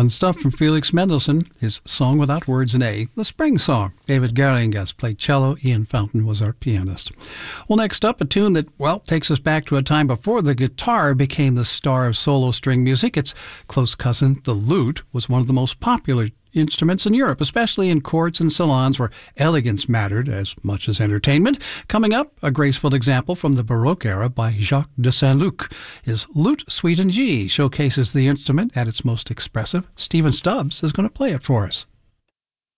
Fun stuff from Felix Mendelssohn, his Song Without Words in A, the Spring Song. David Garringas played cello, Ian Fountain was our pianist. Well, next up, a tune that, takes us back to a time before the guitar became the star of solo string music. Its close cousin, the lute, was one of the most popular instruments in Europe, especially in courts and salons where elegance mattered as much as entertainment. Coming up, a graceful example from the Baroque era by Jacques de Saint-Luc. His Lute Suite in G showcases the instrument at its most expressive. Stephen Stubbs is going to play it for us.